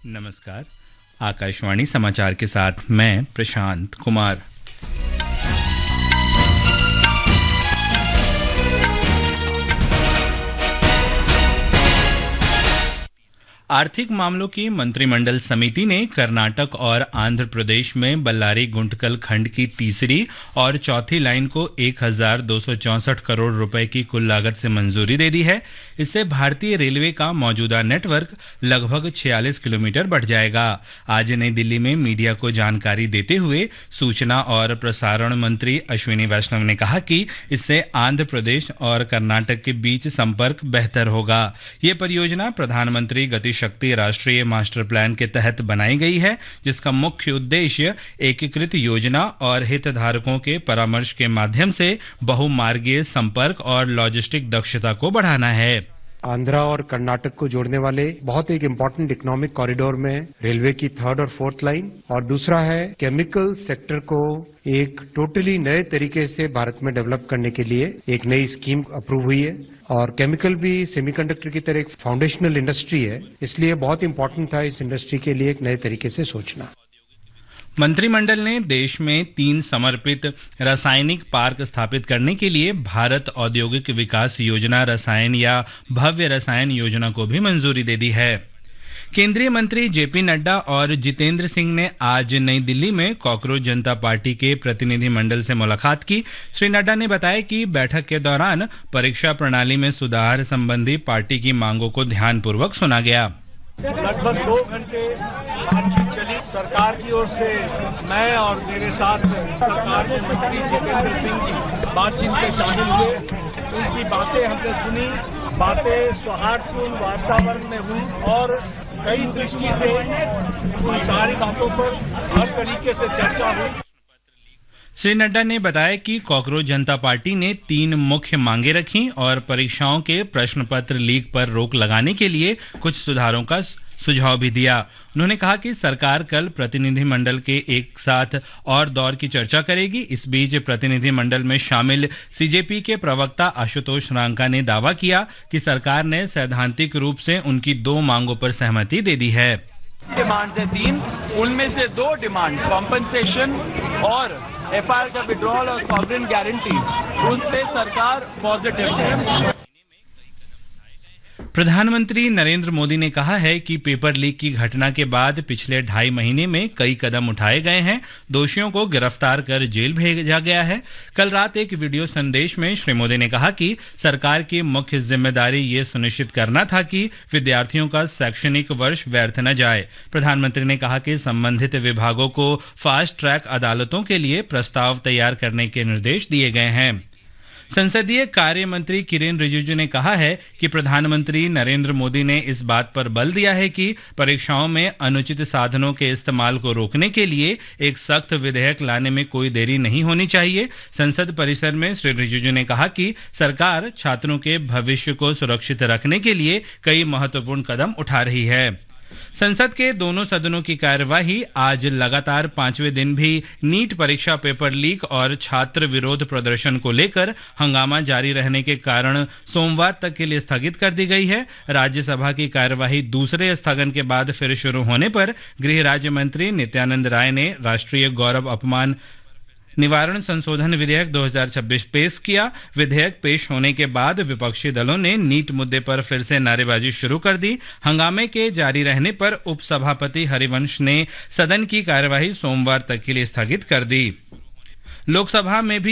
नमस्कार। आकाशवाणी समाचार के साथ मैं प्रशांत कुमार। आर्थिक मामलों की मंत्रिमंडल समिति ने कर्नाटक और आंध्र प्रदेश में बल्लारी गुंटकल खंड की तीसरी और चौथी लाइन को 1264 करोड़ रुपए की कुल लागत से मंजूरी दे दी है। इससे भारतीय रेलवे का मौजूदा नेटवर्क लगभग 46 किलोमीटर बढ़ जाएगा। आज नई दिल्ली में मीडिया को जानकारी देते हुए सूचना और प्रसारण मंत्री अश्विनी वैष्णव ने कहा कि इससे आंध्र प्रदेश और कर्नाटक के बीच संपर्क बेहतर होगा। ये परियोजना प्रधानमंत्री गति शक्ति राष्ट्रीय मास्टर प्लान के तहत बनाई गई है, जिसका मुख्य उद्देश्य एकीकृत योजना और हितधारकों के परामर्श के माध्यम से बहुमार्गीय संपर्क और लॉजिस्टिक दक्षता को बढ़ाना है। आंध्रा और कर्नाटक को जोड़ने वाले बहुत एक इम्पोर्टेंट इकोनॉमिक कॉरिडोर में रेलवे की थर्ड और फोर्थ लाइन, और दूसरा है केमिकल सेक्टर को एक टोटली नए तरीके से भारत में डेवलप करने के लिए एक नई स्कीम अप्रूव हुई है। और केमिकल भी सेमीकंडक्टर की तरह एक फाउंडेशनल इंडस्ट्री है, इसलिए बहुत इंपॉर्टेंट था इस इंडस्ट्री के लिए एक नए तरीके से सोचना। मंत्रिमंडल ने देश में 3 समर्पित रासायनिक पार्क स्थापित करने के लिए भारत औद्योगिक विकास योजना रसायन या भव्य रसायन योजना को भी मंजूरी दे दी है। केंद्रीय मंत्री जेपी नड्डा और जितेंद्र सिंह ने आज नई दिल्ली में कॉकरोच जनता पार्टी के प्रतिनिधिमंडल से मुलाकात की। श्री नड्डा ने बताया कि बैठक के दौरान परीक्षा प्रणाली में सुधार संबंधी पार्टी की मांगों को ध्यानपूर्वक सुना गया। लगभग 2 घंटे बातचीत चली। सरकार की ओर से मैं और मेरे साथ सरकार के मंत्री जितेंद्र सिंह की बातचीत में शामिल हुए। उनकी बातें हमने सुनी, बातें सौहार्दपूर्ण वातावरण में हुई और कई दृष्टि से उन सारी बातों पर हर तरीके से चर्चा हुई। श्री नड्डा ने बताया कि कॉकरोच जनता पार्टी ने 3 मुख्य मांगे रखी और परीक्षाओं के प्रश्न पत्र लीक पर रोक लगाने के लिए कुछ सुधारों का सुझाव भी दिया। उन्होंने कहा कि सरकार कल प्रतिनिधिमंडल के एक साथ और दौर की चर्चा करेगी। इस बीच प्रतिनिधिमंडल में शामिल सीजेपी के प्रवक्ता आशुतोष रांका ने दावा किया कि सरकार ने सैद्धांतिक रूप से उनकी 2 मांगों पर सहमति दे दी है। डिमांड है 3, उनमें से 2 डिमांड कॉम्पनसेशन और एफआईआर का विड्रॉल और सॉवरेन गारंटी, उनसे सरकार पॉजिटिव है। प्रधानमंत्री नरेंद्र मोदी ने कहा है कि पेपर लीक की घटना के बाद पिछले 2.5 महीने में कई कदम उठाए गए हैं। दोषियों को गिरफ्तार कर जेल भेजा गया है। कल रात एक वीडियो संदेश में श्री मोदी ने कहा कि सरकार की मुख्य जिम्मेदारी ये सुनिश्चित करना था कि विद्यार्थियों का शैक्षणिक वर्ष व्यर्थ न जाए। प्रधानमंत्री ने कहा कि संबंधित विभागों को फास्ट ट्रैक अदालतों के लिए प्रस्ताव तैयार करने के निर्देश दिए गए हैं। संसदीय कार्य मंत्री किरेन रिजिजू ने कहा है कि प्रधानमंत्री नरेंद्र मोदी ने इस बात पर बल दिया है कि परीक्षाओं में अनुचित साधनों के इस्तेमाल को रोकने के लिए एक सख्त विधेयक लाने में कोई देरी नहीं होनी चाहिए। संसद परिसर में श्री रिजिजू ने कहा कि सरकार छात्रों के भविष्य को सुरक्षित रखने के लिए कई महत्वपूर्ण कदम उठा रही है। संसद के दोनों सदनों की कार्यवाही आज लगातार 5वें दिन भी नीट परीक्षा पेपर लीक और छात्र विरोध प्रदर्शन को लेकर हंगामा जारी रहने के कारण सोमवार तक के लिए स्थगित कर दी गई है। राज्यसभा की कार्यवाही दूसरे स्थगन के बाद फिर शुरू होने पर गृह राज्य मंत्री नित्यानंद राय ने राष्ट्रीय गौरव अपमान निवारण संशोधन विधेयक 2026 पेश किया। विधेयक पेश होने के बाद विपक्षी दलों ने नीट मुद्दे पर फिर से नारेबाजी शुरू कर दी। हंगामे के जारी रहने पर उपसभापति हरिवंश ने सदन की कार्यवाही सोमवार तक के लिए स्थगित कर दी। लोकसभा में भी